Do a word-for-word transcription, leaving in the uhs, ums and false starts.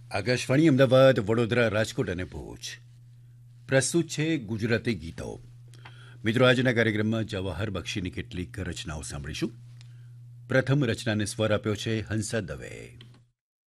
આકાશવાણી અમદાવાદ, વડોદરા, રાજકોટ અને ભુજ પ્રસ્તુત છે ગુજરાતી ગીતો. મિત્રો, આજના કાર્યક્રમમાં જવાહર બક્ષીની કેટલીક રચનાઓ સાંભળીશું. પ્રથમ રચનાને સ્વર આપ્યો છે હંસા દવે.